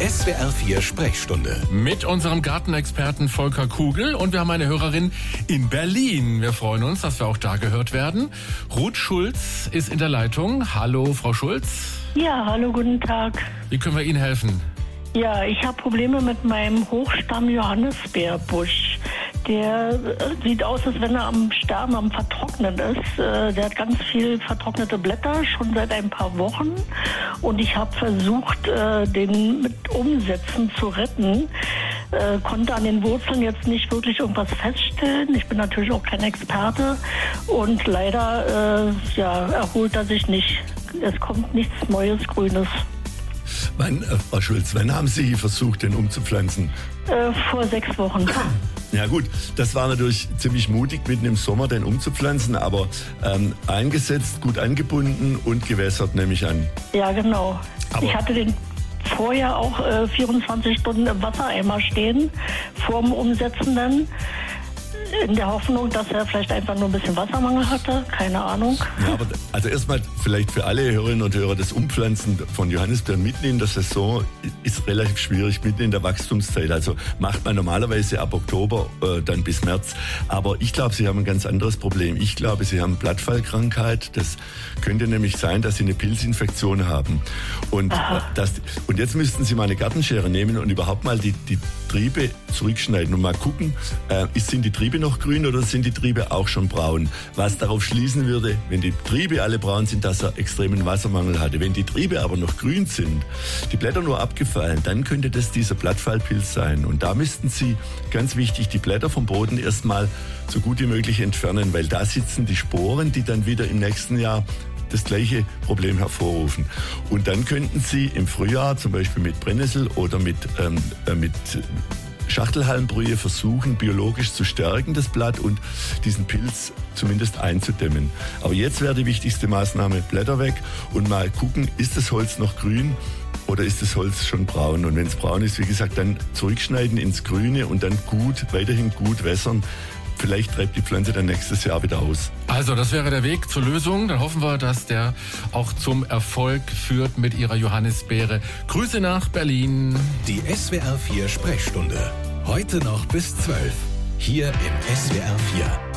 SWR 4 Sprechstunde. Mit unserem Gartenexperten Volker Kugel und wir haben eine Hörerin in Berlin. Wir freuen uns, dass wir auch da gehört werden. Ruth Schulz ist in der Leitung. Hallo, Frau Schulz. Ja, hallo, guten Tag. Wie können wir Ihnen helfen? Ja, ich habe Probleme mit meinem Hochstamm-Johannisbeerbusch. Der sieht aus, als wenn er am Sterben, am Vertrocknen ist. Der hat ganz viel vertrocknete Blätter, schon seit ein paar Wochen. Und ich habe versucht, den mit Umsätzen zu retten. Konnte an den Wurzeln jetzt nicht wirklich irgendwas feststellen. Ich bin natürlich auch kein Experte. Und leider erholt er sich nicht. Es kommt nichts Neues, Grünes. Frau Schulz, wann haben Sie versucht, den umzupflanzen? Vor 6 Wochen. Ja gut, das war natürlich ziemlich mutig, mitten im Sommer den umzupflanzen, aber eingesetzt, gut angebunden und gewässert, nehme ich an. Ja, genau. Aber ich hatte den vorher auch 24 Stunden im Wassereimer stehen, vorm Umsetzen dann. In der Hoffnung, dass er vielleicht einfach nur ein bisschen Wassermangel hatte, keine Ahnung. Ja, aber also erstmal vielleicht für alle Hörerinnen und Hörer, das Umpflanzen von Johannisbeeren mitten in der Saison ist relativ schwierig, mitten in der Wachstumszeit. Also macht man normalerweise ab Oktober dann bis März. Aber ich glaube, Sie haben ein ganz anderes Problem. Ich glaube, Sie haben Blattfallkrankheit. Das könnte nämlich sein, dass Sie eine Pilzinfektion haben. Und jetzt müssten Sie mal eine Gartenschere nehmen und überhaupt mal die Triebe zurückschneiden und mal gucken, sind die Triebe noch grün oder sind die Triebe auch schon braun? Was darauf schließen würde, wenn die Triebe alle braun sind, dass er extremen Wassermangel hatte. Wenn die Triebe aber noch grün sind, die Blätter nur abgefallen, dann könnte das dieser Blattfallpilz sein. Und da müssten Sie, ganz wichtig, die Blätter vom Boden erstmal so gut wie möglich entfernen, weil da sitzen die Sporen, die dann wieder im nächsten Jahr das gleiche Problem hervorrufen. Und dann könnten Sie im Frühjahr zum Beispiel mit Brennnessel oder mit Schachtelhalmbrühe versuchen, biologisch zu stärken, das Blatt, und diesen Pilz zumindest einzudämmen. Aber jetzt wäre die wichtigste Maßnahme: Blätter weg und mal gucken, ist das Holz noch grün oder ist das Holz schon braun? Und wenn es braun ist, wie gesagt, dann zurückschneiden ins Grüne und dann weiterhin gut wässern. Vielleicht treibt die Pflanze dann nächstes Jahr wieder aus. Also das wäre der Weg zur Lösung. Dann hoffen wir, dass der auch zum Erfolg führt mit Ihrer Johannisbeere. Grüße nach Berlin. Die SWR 4 Sprechstunde. Heute noch bis 12. Hier im SWR 4.